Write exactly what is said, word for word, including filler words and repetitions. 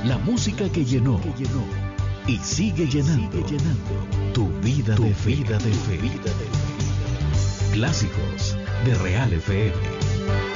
La música que llenó y sigue llenando tu vida de fe. Clásicos de Real F M.